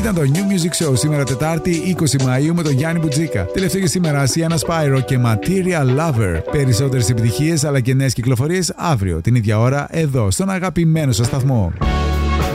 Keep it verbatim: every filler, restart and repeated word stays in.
Ήταν το New Music Show σήμερα Τετάρτη είκοσι Μαΐου με τον Γιάννη Μπουτζίκα. Τελευταίο για σήμερα Sienna Spyro και Material Lover. Περισσότερες επιτυχίες αλλά και νέες κυκλοφορίες αύριο την ίδια ώρα εδώ στον αγαπημένο σας σταθμό.